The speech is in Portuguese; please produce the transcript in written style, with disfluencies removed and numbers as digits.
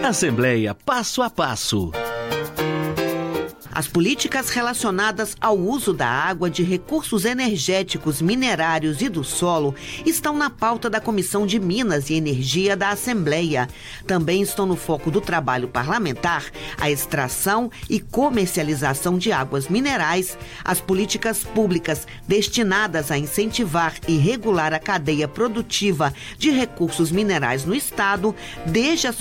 Assembleia Passo a Passo. As políticas relacionadas ao uso da água, de recursos energéticos, minerários e do solo estão na pauta da Comissão de Minas e Energia da Assembleia. Também estão no foco do trabalho parlamentar a extração e comercialização de águas minerais, as políticas públicas destinadas a incentivar e regular a cadeia produtiva de recursos minerais no Estado, desde a